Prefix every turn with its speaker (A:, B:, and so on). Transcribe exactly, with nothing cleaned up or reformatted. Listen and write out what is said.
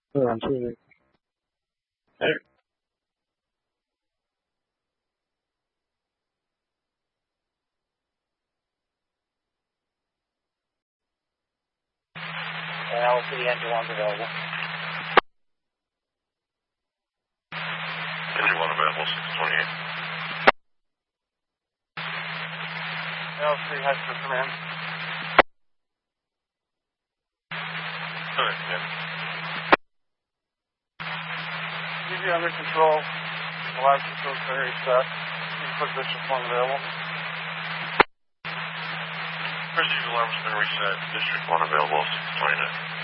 A: We're on T V. Hey.
B: L C engine one's available.
C: Engine one available, six twenty-eight.
B: L C has to come in.
C: Good, yeah.
B: Easy under control. The live control clear set. In position one available.
C: Prestige alarm's been reset. District one available, six twenty-nine.